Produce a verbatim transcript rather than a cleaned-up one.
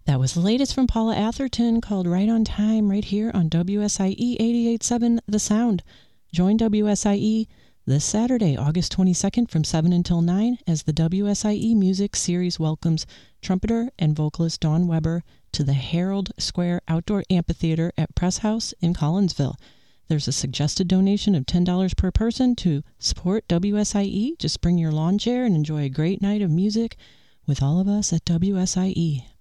That was the latest from Paula Atherton called Right on Time right here on W S I E eighty-eight point seven The Sound. Join W S I E this Saturday, August twenty-second from seven until nine as the W S I E Music Series welcomes trumpeter and vocalist Dawn Weber to the Herald Square Outdoor Amphitheater at Press House in Collinsville. There's a suggested donation of ten dollars per person to support W S I E. Just bring your lawn chair and enjoy a great night of music with all of us at W S I E.